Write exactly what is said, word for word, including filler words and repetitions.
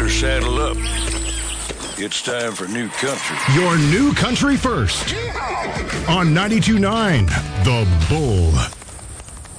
better saddle up. It's time for New Country. Your New Country first on ninety-two point nine The Bull.